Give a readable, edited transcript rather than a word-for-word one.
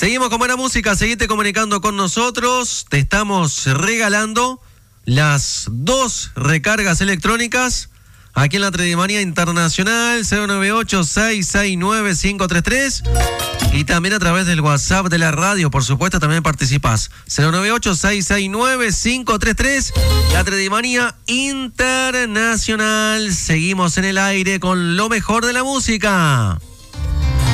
Seguimos con buena música, seguite comunicando con nosotros. Te estamos regalando las 2 recargas electrónicas aquí en la Tredimanía Internacional, 098-669-533. Y también a través del WhatsApp de la radio, por supuesto, también participás. 098-669-533. La Tredimanía Internacional. Seguimos en el aire con lo mejor de la música.